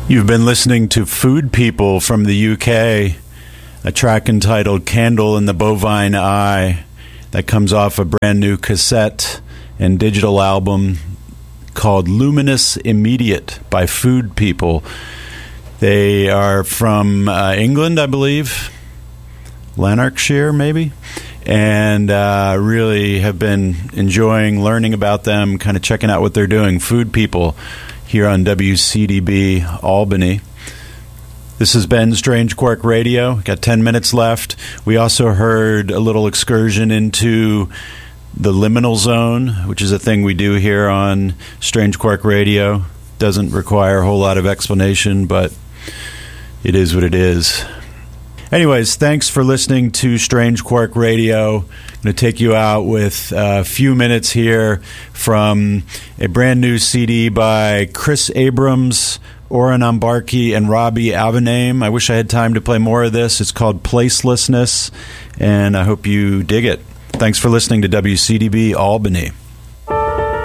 You've been listening to Food People from the UK, a track entitled Candle in the Bovine Eye that comes off a brand new cassette and digital album called Luminous Immediate by Food People. They are from England, I believe, Lanarkshire maybe, and really have been enjoying learning about them, kind of checking out what they're doing. Food People here on WCDB Albany. This has been Strange Quark Radio. Got 10 minutes left. We also heard a little excursion into the liminal zone, which is a thing we do here on Strange Quark Radio. Doesn't require a whole lot of explanation, but it is what it is. Anyways, thanks for listening to Strange Quark Radio. I'm going to take you out with a few minutes here from a brand new CD by Chris Abrams, Oren Ambarki, and Robbie Avename. I wish I had time to play more of this. It's called Placelessness, and I hope you dig it. Thanks for listening to WCDB Albany.